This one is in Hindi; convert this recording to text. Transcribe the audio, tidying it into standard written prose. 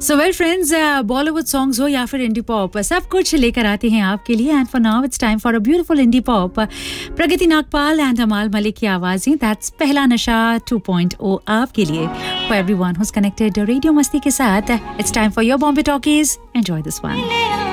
So well friends, Bollywood songs हो या फिर इंडी पॉप, सब कुछ लेकर आते हैं आपके लिए. And for now it's time for a beautiful indie pop. Pragati Nagpal and अमाल मलिक की आवाजें. दैट्स पहला नशा 2.0 आपके लिए. For everyone who is connected radio मस्ती के साथ, it's time for your Bombay talkies. Enjoy this one.